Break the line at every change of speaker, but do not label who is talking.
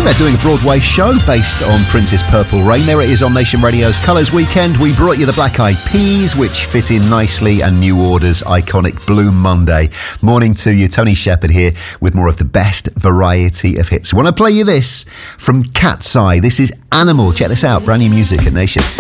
think they're doing a Broadway show based on Prince's Purple Rain. There it is on Nation Radio's Colours Weekend. We brought you the Black Eyed Peas, which fit in nicely, and New Order's iconic Blue Monday. Morning to you, Tony Shepherd here with more of the best variety of hits. I want to play you this from Cat's Eye. This is Animal. Check this out, brand new music at Nation.